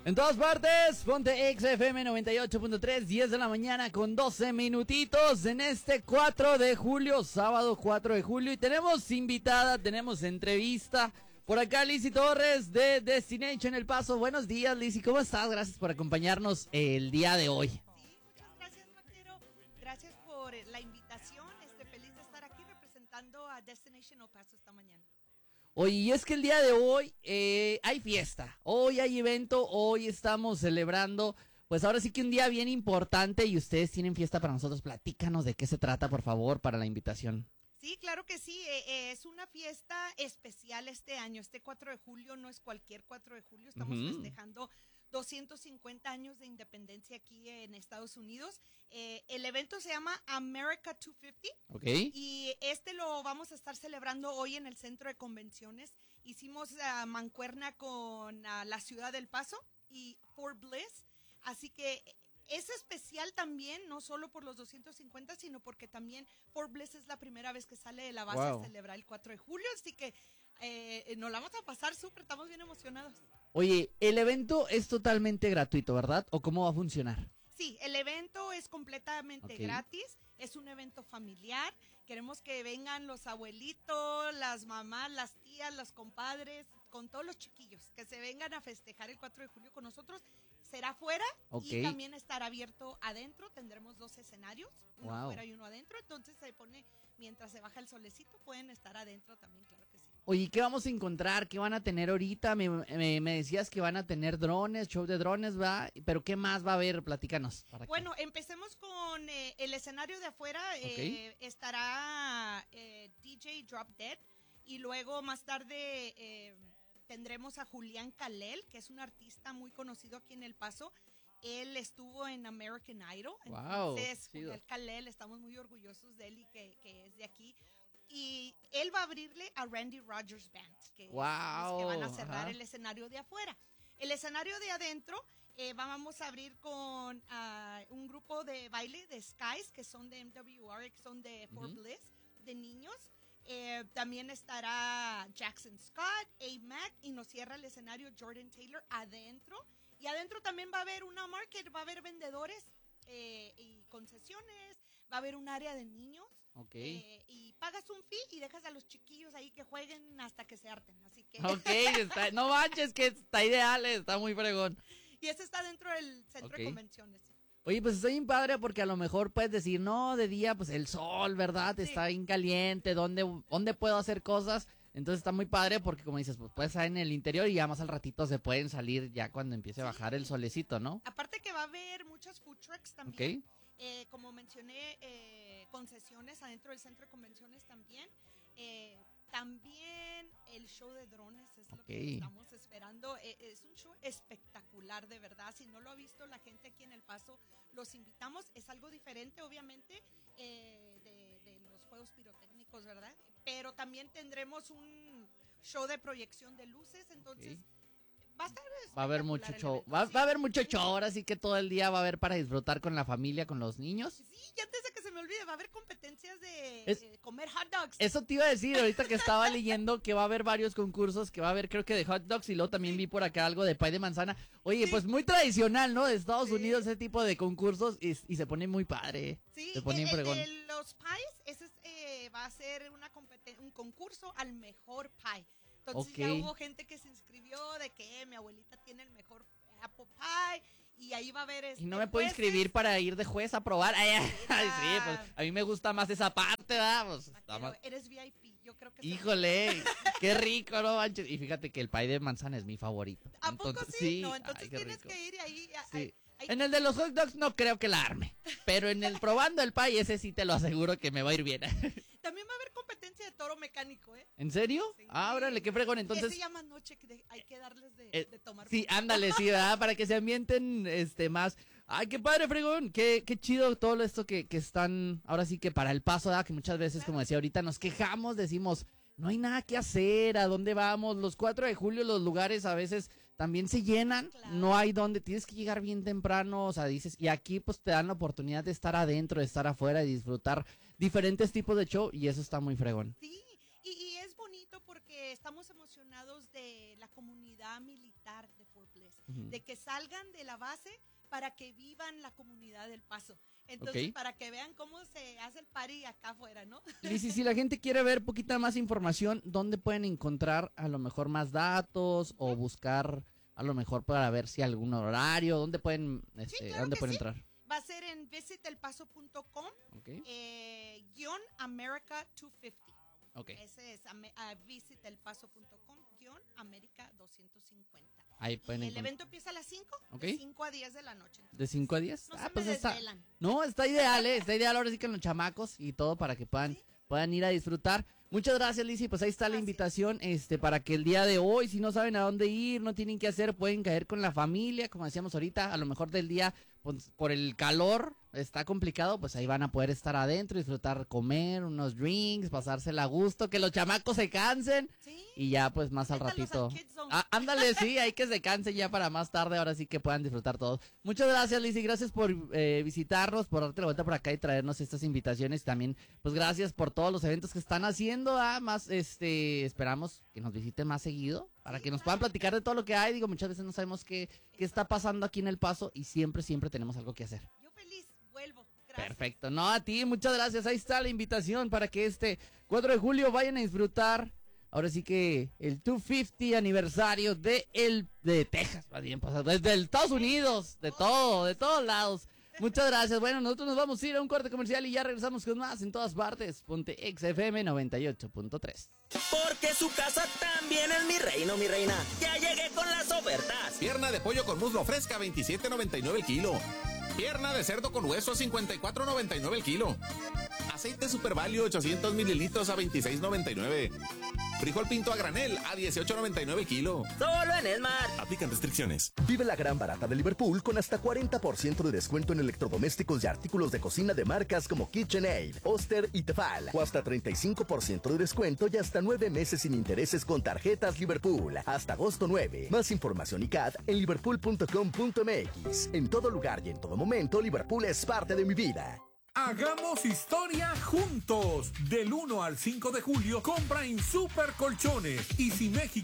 En todas partes, ponte XFM 98.3, 10 de la mañana con 12 minutitos en este 4 de julio, sábado 4 de julio. Y tenemos invitada, tenemos entrevista. Por acá Lizzy Torres de Destination El Paso. Buenos días, Lizzy, ¿cómo estás? Gracias por acompañarnos el día de hoy. Sí, muchas gracias, Vaquero. Gracias por la invitación. Feliz de estar aquí representando a Destination El Paso esta mañana. Oye, y es que el día de hoy hay fiesta, hoy hay evento, hoy estamos celebrando, pues ahora sí que un día bien importante y ustedes tienen fiesta para nosotros. Platícanos de qué se trata, por favor, para la invitación. Sí, claro que sí, es una fiesta especial este año. Este 4 de julio no es cualquier 4 de julio, estamos festejando 250 años de independencia aquí en Estados Unidos. El evento se llama America 250. Okay. Y lo vamos a estar celebrando hoy en el centro de convenciones. Hicimos mancuerna con la ciudad del Paso y Fort Bliss. Así que es especial también, no solo por los 250, sino porque también Fort Bliss es la primera vez que sale de la base a celebrar el 4 de julio. Así que nos la vamos a pasar súper, estamos bien emocionados. Oye, el evento es totalmente gratuito, ¿verdad? ¿O cómo va a funcionar? Sí, el evento es completamente gratis, es un evento familiar. Queremos que vengan los abuelitos, las mamás, las tías, los compadres, con todos los chiquillos, que se vengan a festejar el 4 de julio con nosotros. Será afuera y también estará abierto adentro. Tendremos 2 escenarios, uno afuera y uno adentro. Entonces se pone, mientras se baja el solecito, pueden estar adentro también, claro que sí. Oye, ¿qué vamos a encontrar? ¿Qué van a tener ahorita? Me decías que van a tener drones, show de drones, ¿va? Pero ¿qué más va a haber? Platícanos. Bueno, empecemos con el escenario de afuera. Estará DJ Drop Dead y luego más tarde tendremos a Julián Calel, que es un artista muy conocido aquí en El Paso. Él estuvo en American Idol. Entonces, Julián Calel, estamos muy orgullosos de él y que es de aquí. Y él va a abrirle a Randy Rogers Band, que es los que van a cerrar el escenario de afuera. El escenario de adentro vamos a abrir con un grupo de baile de Skies, que son de MWR, que son de Fort Bliss, de niños. También estará Jackson Scott, A-Mac, y nos cierra el escenario Jordan Taylor adentro. Y adentro también va a haber una market, va a haber vendedores y concesiones, va a haber un área de niños. Y pagas un fee y dejas a los chiquillos ahí que jueguen hasta que se harten. Así que no manches, que está ideal, está muy fregón. Y ese está dentro del centro de convenciones. Oye, pues está bien padre porque a lo mejor puedes decir, no, de día pues el sol, ¿verdad? Está bien caliente, ¿dónde puedo hacer cosas? Entonces está muy padre porque, como dices, pues puedes estar en el interior y ya más al ratito se pueden salir ya cuando empiece a bajar el solecito, ¿no? Aparte que va a haber muchas food trucks también. Como mencioné, concesiones adentro del centro de convenciones también. También el show de drones es lo que estamos esperando. Es un show espectacular, de verdad. Si no lo ha visto la gente aquí en El Paso, los invitamos. Es algo diferente, obviamente, de los juegos pirotécnicos, ¿verdad? Pero también tendremos un show de proyección de luces, entonces va a estar va a haber mucho show. Va a haber mucho show, ahora sí que todo el día va a haber para disfrutar con la familia, con los niños. Sí, y antes de que se me olvide, va a haber competencias de comer hot dogs. Eso te iba a decir, ahorita que estaba leyendo que va a haber varios concursos, que va a haber creo que de hot dogs y luego también vi por acá algo de pie de manzana. Oye, pues muy tradicional, ¿no? De Estados Unidos ese tipo de concursos y se pone muy padre. Sí, se pone fregón. De los pies, ese va a ser un concurso al mejor pie. Entonces ya hubo gente que se inscribió de que mi abuelita tiene el mejor apple pie y ahí va a haber y no me puedo inscribir para ir de juez a probar. Ay, sí, pues a mí me gusta más esa parte, ¿verdad? Pues, eres VIP, yo creo que híjole, qué rico, ¿no, manches? Y fíjate que el pie de manzana es mi favorito. ¿A poco sí? No, entonces tienes que ir ahí. Sí. En el de los hot dogs no creo que la arme, pero en el probando el pie ese sí te lo aseguro que me va a ir bien. También va a haber competencia de toro mecánico, ¿eh? ¿En serio? Sí. Órale, qué fregón, entonces. ¿Qué se llama noche? Que hay que darles de tomar. Sí, ándale, sí, ¿verdad? Para que se ambienten más. Ay, qué padre, fregón, qué chido todo esto que están, ahora sí que para El Paso, ¿verdad? Que muchas veces, como decía ahorita, nos quejamos, decimos, no hay nada que hacer, ¿a dónde vamos? Los 4 de julio los lugares a veces también se llenan, no hay dónde, tienes que llegar bien temprano, o sea, dices, y aquí pues te dan la oportunidad de estar adentro, de estar afuera, de disfrutar diferentes tipos de show, y eso está muy fregón. Sí, y es bonito porque estamos emocionados de la comunidad militar de Fort Bliss. de que salgan de la base para que vivan la comunidad del Paso. Entonces, para que vean cómo se hace el party acá afuera, ¿no? Lizzy, si la gente quiere ver poquita más información, ¿dónde pueden encontrar a lo mejor más datos o buscar a lo mejor para ver si algún horario? ¿Dónde pueden, dónde pueden entrar? Va a ser en visitelpaso.com, America 250. Ese es visitelpaso.com, America 250. Ahí pueden el evento empieza a las 5, de 5 a 10 de la noche. Entonces, ¿de 5 a 10? No pues está ideal, está ideal ahora sí que los chamacos y todo para que puedan ir a disfrutar. Muchas gracias, Lizzy, pues ahí está la invitación, para que el día de hoy, si no saben a dónde ir, no tienen qué hacer, pueden caer con la familia, como decíamos ahorita, a lo mejor del día, pues, por el calor, está complicado, pues ahí van a poder estar adentro, disfrutar, comer unos drinks, pasársela a gusto, que los chamacos se cansen, y ya pues más al ratito. Ándale, sí, hay que se cansen ya para más tarde, ahora sí que puedan disfrutar todos. Muchas gracias, Lizzy, gracias por visitarnos, por darte la vuelta por acá y traernos estas invitaciones, también pues gracias por todos los eventos que están haciendo, más esperamos que nos visiten más seguido, para que nos puedan platicar de todo lo que hay. Digo, muchas veces no sabemos qué está pasando aquí en El Paso y siempre tenemos algo que hacer. Yo feliz, vuelvo. Gracias. Perfecto, no, a ti, muchas gracias. Ahí está la invitación para que este 4 de julio vayan a disfrutar, ahora sí que el 250 aniversario de Texas, más bien pasado, desde Estados Unidos, de todos lados. Muchas gracias. Bueno, nosotros nos vamos a ir a un corte comercial y ya regresamos con más en todas partes. Ponte XFM 98.3. Porque su casa también es mi reino, mi reina. Ya llegué con las ofertas. Pierna de pollo con muslo fresca, $27.99 el kilo. Pierna de cerdo con hueso, $54.99 el kilo. Aceite Super Value, 800 mililitros a $26.99. Frijol pinto a granel a $18.99 el kilo. Solo en Esmar. Aplican restricciones. Vive la gran barata de Liverpool con hasta 40% de descuento en electrodomésticos y artículos de cocina de marcas como KitchenAid, Oster y Tefal. O hasta 35% de descuento y hasta 9 meses sin intereses con tarjetas Liverpool. Hasta agosto 9. Más información y CAT en liverpool.com.mx. En todo lugar y en todo momento, Liverpool es parte de mi vida. Hagamos historia juntos. Del 1 al 5 de julio, compra en Super Colchones. Y si México